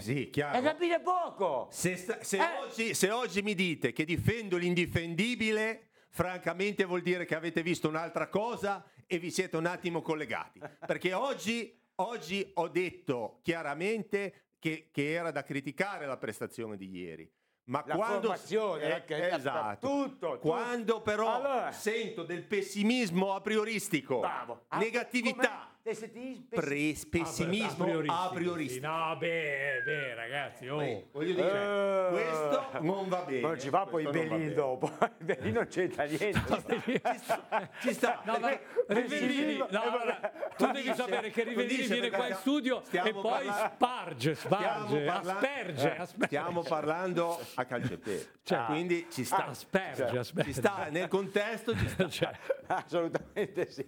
sì, chiaro. E capite poco. Se oggi mi dite che difendo l'indifendibile, francamente vuol dire che avete visto un'altra cosa e vi siete un attimo collegati. Perché oggi ho detto chiaramente che era da criticare la prestazione di ieri. Ma La quando formazione, esatto. tutto. Quando però sento del pessimismo a prioristico, negatività, pessimismo a prioristico. No, beh, ragazzi, voglio dire, questo non va bene. Non ci va poi Belin dopo. Belin non c'entra niente. Ci sta. No, ma Rivellini, tu devi sapere che Rivellini viene qua in studio e poi asperge. Stiamo parlando a calciopero, quindi ci sta. Asperge. Ci sta, nel contesto ci sta. Assolutamente sì.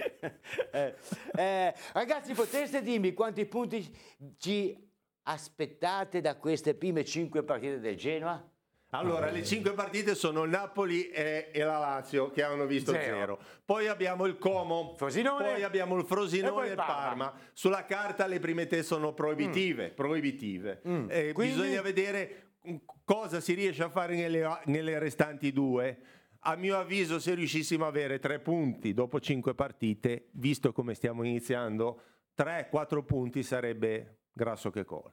Ragazzi, potreste dirmi quanti punti ci aspettate da queste prime 5 partite del Genoa? Allora, le 5 partite sono il Napoli e la Lazio che hanno visto 0. Poi abbiamo il Como, poi abbiamo il Frosinone e il Parma. Sulla carta le prime 3 sono proibitive. Bisogna vedere cosa si riesce a fare nelle restanti 2. A mio avviso, se riuscissimo a avere 3 punti dopo 5 partite, visto come stiamo iniziando, 3-4 punti sarebbe grasso che cola.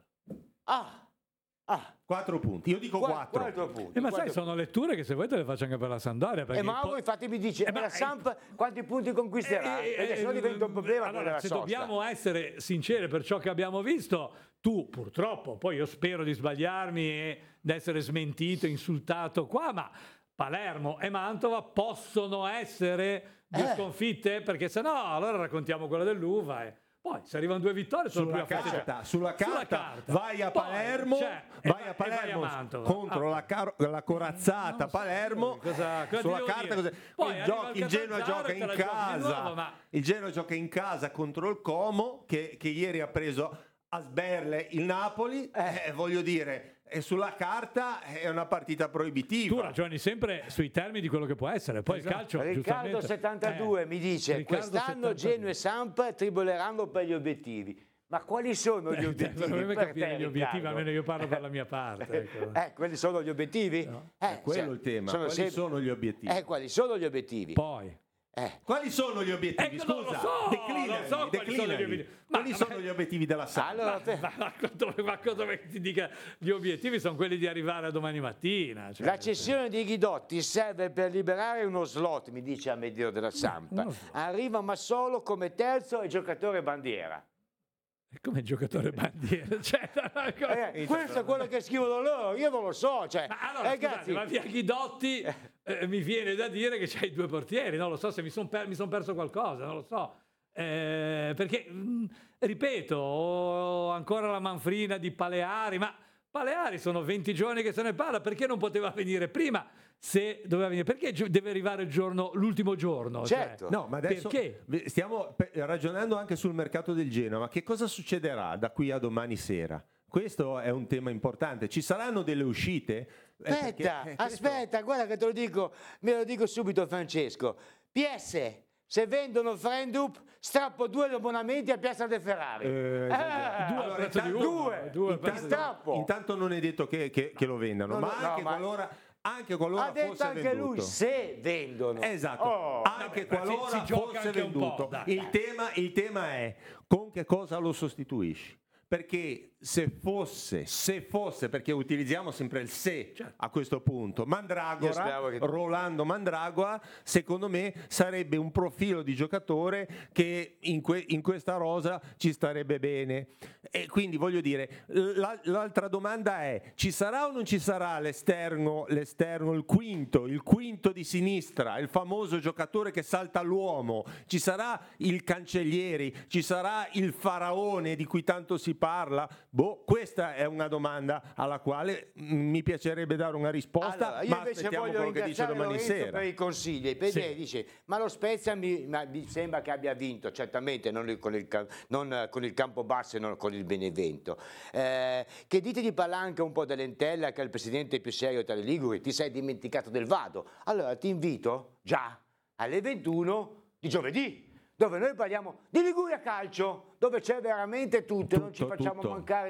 4 punti, io dico 4 punti. Ma sai, sono letture che se vuoi te le faccio anche per la Sampdoria. Mauro infatti mi dice, la Samp quanti punti conquisterà? Perché sennò diventa un problema. Allora, se dobbiamo essere sinceri per ciò che abbiamo visto, tu purtroppo, poi io spero di sbagliarmi e di essere smentito, insultato qua, ma Palermo e Mantova possono essere 2 sconfitte, perché se no allora raccontiamo quella dell'Uva poi se arrivano 2 vittorie sulla carta vai a Palermo, contro la corazzata Palermo, sulla carta il Genoa gioca in casa, il Genoa gioca in casa contro il Como che ieri ha preso a sberle il Napoli, voglio dire, sulla carta è una partita proibitiva. Tu ragioni sempre sui termini di quello che può essere, poi il calcio Riccardo 72 mi dice quest'anno Genoa e Samp triboleranno per gli obiettivi. Ma quali sono gli obiettivi? Per capire gli obiettivi, almeno io parlo per la mia parte. Quelli sono gli obiettivi? È quello il tema. Quali sono gli obiettivi? Quali sono gli obiettivi? Poi quali sono gli obiettivi? Scusa, non lo so quali sono gli obiettivi. Quali sono gli obiettivi della Samp? Ma cosa ti dica? Gli obiettivi sono quelli di arrivare a domani mattina. La cessione di Ghidotti serve per liberare uno slot, mi dice Amedeo della Samp. Arriva ma solo come terzo e giocatore bandiera. Come giocatore bandiera, questo è quello che scrivono loro, io non lo so. Ragazzi, ma via Ghidotti mi viene da dire che c'hai 2 portieri, non lo so se mi son perso qualcosa, non lo so. Perché, ripeto, ho ancora la manfrina di Paleari, ma Paleari sono 20 giorni che se ne parla, perché non poteva venire prima? Se doveva venire, perché deve arrivare l'ultimo giorno? Certo. No, ma adesso stiamo ragionando anche sul mercato del Genoa, ma che cosa succederà da qui a domani sera? Questo è un tema importante. Ci saranno delle uscite? Aspetta, guarda che te lo dico, me lo dico subito Francesco. PS, se vendono Frendup, strappo 2 abbonamenti a Piazza del Ferrari. Due. Intanto non è detto che lo vendano, anche qualora ha detto fosse anche venduto. lui se vendono. Esatto, anche qualora fosse venduto. Il tema è con che cosa lo sostituisci. Perché se fosse, perché utilizziamo sempre il se a questo punto, Rolando Mandragora, secondo me sarebbe un profilo di giocatore che in questa rosa ci starebbe bene. E quindi voglio dire, l'altra domanda è: ci sarà o non ci sarà l'esterno, il quinto di sinistra, il famoso giocatore che salta l'uomo? Ci sarà il Cancellieri? Ci sarà il faraone di cui tanto si parla? Questa è una domanda alla quale mi piacerebbe dare una risposta. Allora, io invece voglio ringraziare Lorenzo per i consigli. Dice, ma lo Spezia mi sembra che abbia vinto, certamente non con il Campobasso e non con il Benevento. Che dite di Palanca, un po' dell'Entella, che è il presidente più serio tra le Liguri? Ti sei dimenticato del Vado? Allora ti invito già alle 21 di giovedì, dove noi parliamo di Liguria Calcio, dove c'è veramente tutto e non ci facciamo mancare